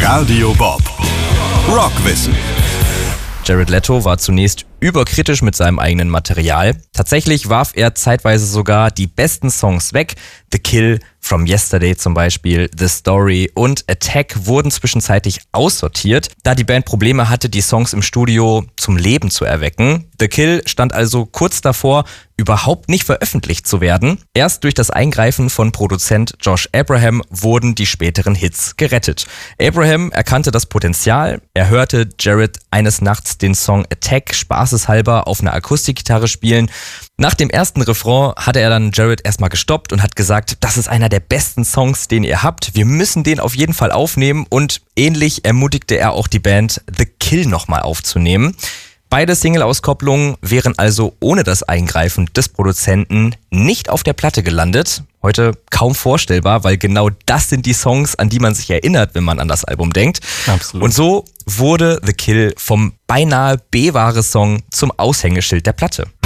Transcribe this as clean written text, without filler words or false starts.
Radio Bob Rockwissen. Jared Leto war zunächst überkritisch mit seinem eigenen Material. Tatsächlich warf er zeitweise sogar die besten Songs weg. The Kill, From Yesterday zum Beispiel, The Story und Attack wurden zwischenzeitlich aussortiert, da die Band Probleme hatte, die Songs im Studio zum Leben zu erwecken. The Kill stand also kurz davor, überhaupt nicht veröffentlicht zu werden. Erst durch das Eingreifen von Produzent Josh Abraham wurden die späteren Hits gerettet. Abraham erkannte das Potenzial. Er hörte Jared eines Nachts den Song Attack spaßeshalber auf einer Akustikgitarre spielen. Nach dem ersten Refrain hatte er dann Jared erstmal gestoppt und hat gesagt, das ist einer der besten Songs, den ihr habt. Wir müssen den auf jeden Fall aufnehmen, und ähnlich ermutigte er auch die Band, The Kill nochmal aufzunehmen. Beide Single-Auskopplungen wären also ohne das Eingreifen des Produzenten nicht auf der Platte gelandet. Heute kaum vorstellbar, weil genau das sind die Songs, an die man sich erinnert, wenn man an das Album denkt. Absolut. Und so wurde The Kill vom beinahe B-wahre Song zum Aushängeschild der Platte.